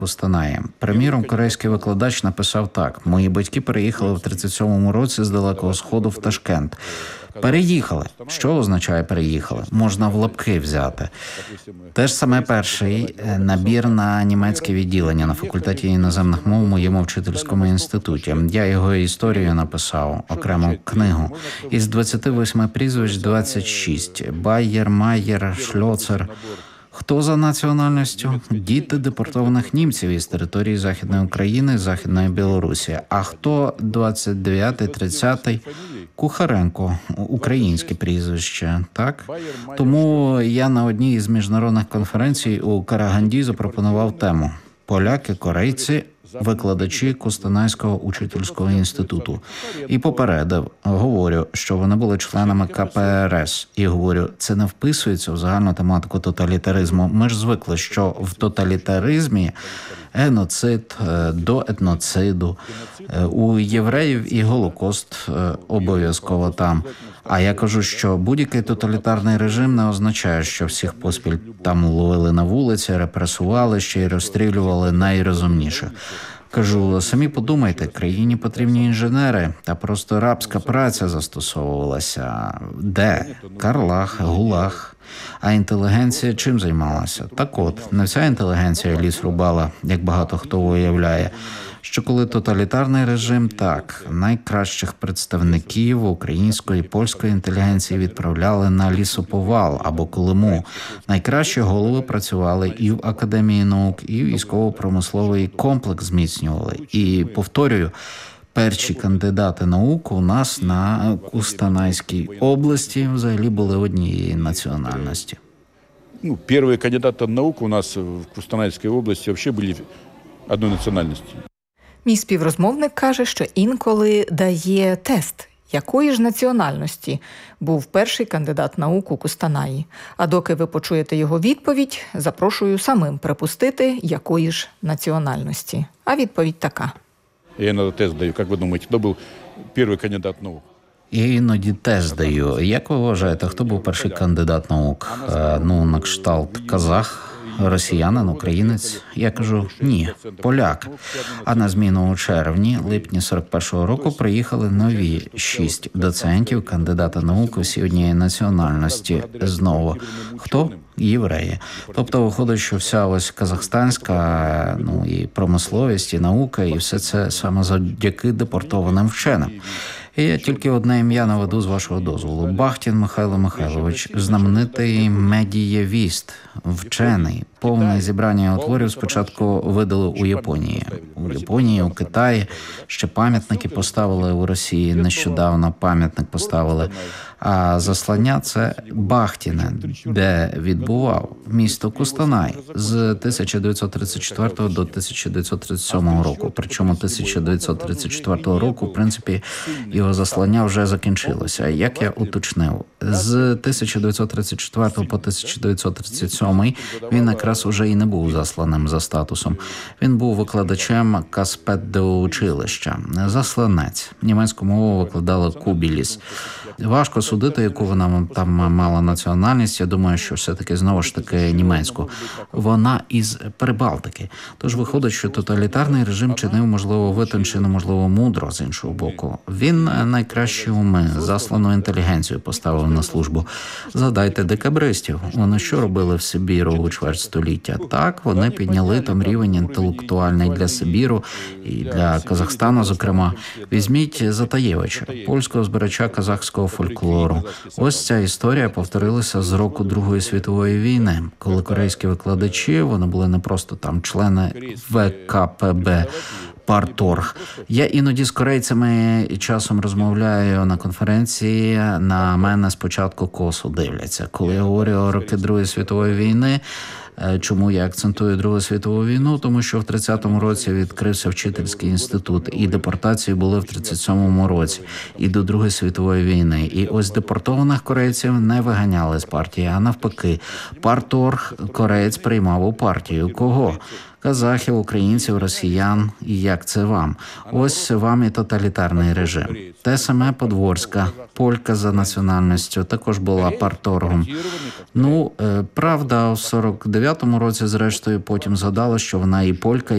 Костанаєм. Приміром, корейський викладач написав так: «Мої батьки переїхали в 37-му році з Далекого Сходу в Ташкент». Переїхали. Що означає переїхали? Можна в лапки взяти. Те ж саме перший набір на німецьке відділення на факультеті іноземних мов у моєму вчительському інституті. Я його історію написав, окрему книгу. Із 28 прізвищ 26. Байєр, Майєр, Шльоцер. Хто за національністю? Діти депортованих німців із території Західної України, Західної Білорусі. А хто 29-й, 30-й? Кухаренко, українське прізвище, так? Тому я на одній із міжнародних конференцій у Караганді запропонував тему «Поляки, корейці, викладачі Костанайського учительського інституту». І попередив, говорю, що вони були членами КПРС. І говорю, це не вписується в загальну тематику тоталітаризму. Ми ж звикли, що в тоталітаризмі геноцид до етноциду, у євреїв і Голокост обов'язково там. А я кажу, що будь-який тоталітарний режим не означає, що всіх поспіль там ловили на вулиці, репресували, ще й розстрілювали найрозумніших. Кажу, самі подумайте, країні потрібні інженери, та просто рабська праця застосовувалася. Де? Карлаг, Гулаг. А інтелігенція чим займалася? Так от, не вся інтелігенція ліс рубала, як багато хто уявляє. Що коли тоталітарний режим, так, найкращих представників української і польської інтелігенції відправляли на лісоповал або Колиму. Найкращі голови працювали і в Академії наук, і військово-промисловий комплекс зміцнювали. І, повторюю, перші кандидати наук у нас на Костанайській області взагалі були однієї національності. Перші кандидати наук у нас в Костанайській області взагалі були одної національності. Мій співрозмовник каже, що інколи дає тест, якої ж національності був перший кандидат наук у Костанаї. А доки ви почуєте його відповідь, запрошую самим припустити, якої ж національності. А відповідь така. Я іноді тест даю. Як ви думаєте, хто був перший кандидат наук? Я іноді тест даю. Як ви вважаєте, хто був перший кандидат наук? На кшталт казах, росіянин, українець? Я кажу, ні, поляк. А на зміну у червні-липні 41-го року приїхали нові 6 доцентів, кандидата наук усі однієї національності. Знову. Хто? Євреї. Тобто виходить, що вся ось казахстанська, і промисловість, і наука, і все це саме завдяки депортованим вченим. І я тільки одне ім'я наведу з вашого дозволу. Бахтін Михайло Михайлович, знаменитий медієвіст, вчений. Повне зібрання його творів спочатку видали у Японії. У Китаї. Ще пам'ятники поставили у Росії. Нещодавно пам'ятник поставили. А заслання – це Бахтіне, де відбував місто Костанай з 1934 до 1937 року. Причому 1934 року, в принципі, його заслання вже закінчилося. Як я уточнив, з 1934 по 1937 він якраз уже і не був засланим за статусом. Він був викладачем Каспедеучилища, засланець. Німецьку мову викладали Кубіліс. Важко судити, яку вона там мала національність. Я думаю, що все-таки знову ж таки німецьку. Вона із Прибалтики. Тож виходить, що тоталітарний режим чинив, можливо, витончено, можливо, мудро, з іншого боку. Він найкращі уми, заслану інтелігенцію поставив на службу. Згадайте декабристів. Вони що робили в Сибіру у чверть століття? Так, вони підняли там рівень інтелектуальний для Сибіру і для Казахстану, зокрема. Візьміть Затаєвича, польського збирача казахського фольклору. Ось ця історія повторилася з року Другої світової війни, коли корейські викладачі, вони були не просто там члени ВКПБ, Парторг. Я іноді з корейцями часом розмовляю на конференції, на мене спочатку косо дивляться. Коли я говорю роки Другої світової війни, чому я акцентую Другу світову війну? Тому що в 30-му році відкрився вчительський інститут, і депортації були в 37-му році, і до Другої світової війни. І ось депортованих корейців не виганяли з партії, а навпаки. Парторг кореєць приймав у партію. Кого? Казахів, українців, росіян. І як це вам? Ось вам і тоталітарний режим. Те саме Подворська, полька за національністю, також була парторгом. Правда, в 49-му році, зрештою, потім згадала, що вона і полька,